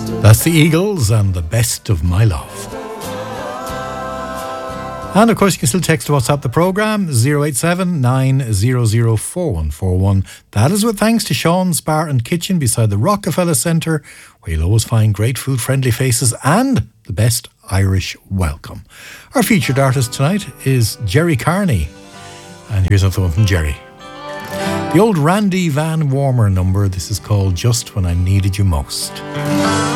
That's the Eagles and The Best of My Love. And of course you can still text to WhatsApp the programme 087 900 4141. That is with thanks to Sean's Bar and Kitchen beside the Rockefeller Centre, where you'll always find great food, friendly faces and the best Irish welcome. Our featured artist tonight is Jerry Carney. And here's another one from Jerry. The old Randy Van Warmer number. This is called Just When I Needed You Most.